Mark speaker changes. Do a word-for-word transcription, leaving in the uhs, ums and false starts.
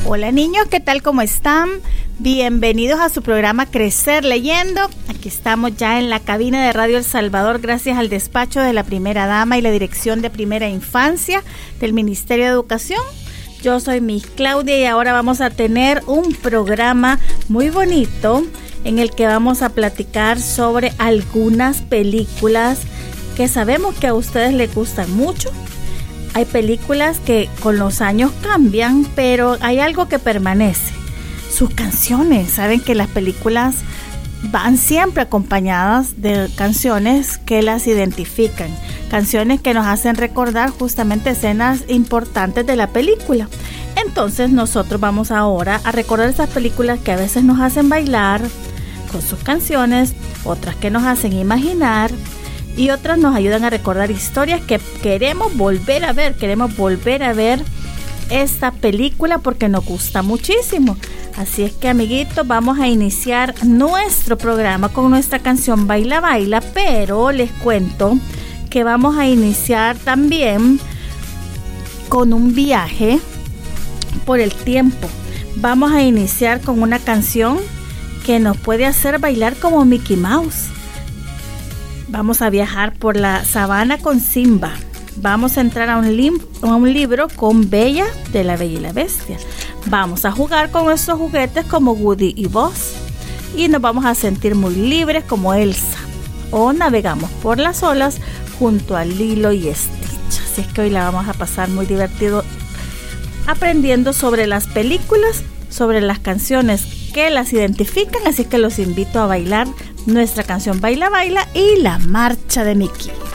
Speaker 1: Hola niños, ¿qué tal? ¿Cómo están? Bienvenidos a su programa Crecer Leyendo. Aquí estamos ya en la cabina de Radio El Salvador gracias al despacho de la primera dama y la dirección de primera infancia del Ministerio de Educación. Yo soy Miss Claudia y ahora vamos a tener un programa muy bonito en el que vamos a platicar sobre algunas películas que sabemos que a ustedes les gustan mucho. Hay películas que con los años cambian, pero hay algo que permanece. Sus canciones. Saben que las películas van siempre acompañadas de canciones que las identifican. Canciones que nos hacen recordar justamente escenas importantes de la película. Entonces nosotros vamos ahora a recordar esas películas que a veces nos hacen bailar con sus canciones, otras que nos hacen imaginar y otras nos ayudan a recordar historias que queremos volver a ver, queremos volver a ver esta película porque nos gusta muchísimo. Así es que, amiguitos, vamos a iniciar nuestro programa con nuestra canción Baila Baila, pero les cuento que vamos a iniciar también con un viaje por el tiempo. Vamos a iniciar con una canción que nos puede hacer bailar como Mickey Mouse. Vamos a viajar por la sabana con Simba. Vamos a entrar a un, lim- a un libro con Bella de la Bella y la Bestia. Vamos a jugar con nuestros juguetes como Woody y Buzz. Y nos vamos a sentir muy libres como Elsa. O navegamos por las olas junto a Lilo y Stitch. Así es que hoy la vamos a pasar muy divertido aprendiendo sobre las películas, sobre las canciones que las identifican. Así es que los invito a bailar nuestra canción Baila Baila y la marcha de Mickey.